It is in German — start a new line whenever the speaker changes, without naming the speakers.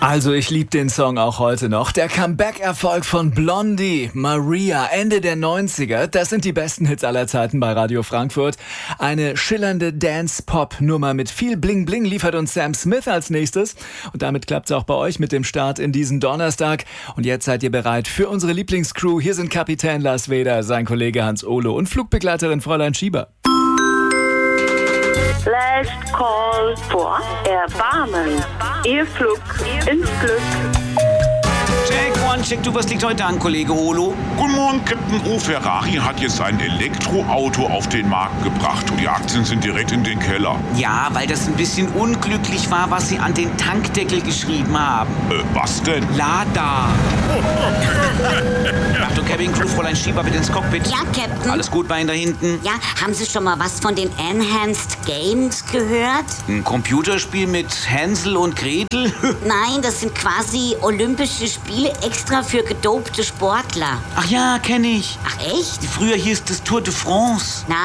Also ich liebe den Song auch heute noch. Der Comeback-Erfolg von Blondie, Maria, Ende der 90er. Das sind die besten Hits aller Zeiten bei Radio Frankfurt. Eine schillernde Dance-Pop-Nummer mit viel Bling-Bling liefert uns Sam Smith als nächstes. Und damit klappt's auch bei euch mit dem Start in diesen Donnerstag. Und jetzt seid ihr bereit für unsere Lieblingscrew. Hier sind Kapitän Lars Weder, sein Kollege Hans Olo und Flugbegleiterin Fräulein Schieber.
Last Call for Erbarmen. Ihr Flug ins Glück.
Check, du, was liegt heute an, Kollege Olo?
Guten Morgen, Captain O. Ferrari hat jetzt ein Elektroauto auf den Markt gebracht und die Aktien sind direkt in den Keller.
Ja, weil das ein bisschen unglücklich war, was Sie an den Tankdeckel geschrieben haben.
Was denn?
Lada. Achtung, Cabin Crew, Fräulein Schieber, bitte ins Cockpit.
Ja, Captain.
Alles gut bei Ihnen da hinten?
Ja, haben Sie schon mal was von den Enhanced Games gehört?
Ein Computerspiel mit Hänsel und Gretel?
Nein, das sind quasi olympische Spiele extra für gedopte Sportler.
Ach ja, kenne ich.
Ach echt?
Früher hieß das Tour de France.
Na,